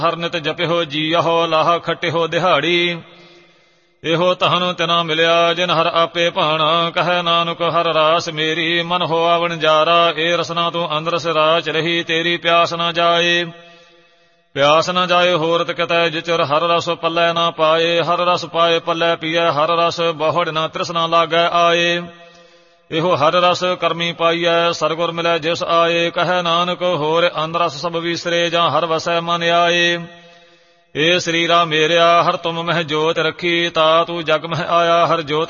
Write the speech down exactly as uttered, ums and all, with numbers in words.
ਹਰ ਨਿਤ ਜਪਿਓ ਜੀਅਹੋ ਲਾਹ ਖਟਿਓ ਦਿਹਾੜੀ। ਇਹੋ ਤਹਨ ਤਿਨਾ ਮਿਲਿਆ ਜਿਨ ਹਰ ਆਪੇ ਭਾਣਾ। ਕਹੈ ਨਾਨਕ ਹਰ ਰਾਸ ਮੇਰੀ ਮਨ ਹੋਆ ਵਣਜਾਰਾ। ਏ ਰਸਨਾ ਤੂੰ ਅੰਦਰਸ ਰਾਚ ਰਹੀ ਤੇਰੀ ਪਿਆਸ ਨਾ ਜਾਏ। ਪਿਆਸ ਨਾ ਜਾਏ ਹੋਰਤ ਕਿਤੈ ਜਿਚਰ ਹਰ ਰਸ ਪੱਲੇ ਨਾ ਪਾਏ। ਹਰ ਰਸ ਪਾਏ ਪੱਲੇ ਪੀਐ ਹਰ ਰਸ ਬਹੁੜ ਨਾ ਤ੍ਰਿਸ਼ਨਾ ਲਾਗੈ ਆਏ। ਇਹੋ ਹਰ ਰਸ ਕਰਮੀ ਪਾਈਐ ਸਰਗੁਰ ਮਿਲੈ ਜਿਸ ਆਏ। ਕਹੈ ਨਾਨਕ ਹੋਰ ਅੰਦਰਸ ਸਭ ਵਿਸਰੇ ਜਾਂ ਹਰ ਵਸੈ ਮਨ ਆਏ। ਏ ਸਰੀਰਾ ਮੇਰਿਆ ਹਰ ਤੁਮ ਮਹਿ ਜੋਤ ਰੱਖੀ ਤਾ ਤੂੰ ਜਗ ਮਹਿ ਆਇਆ ਹਰ ਜੋਤ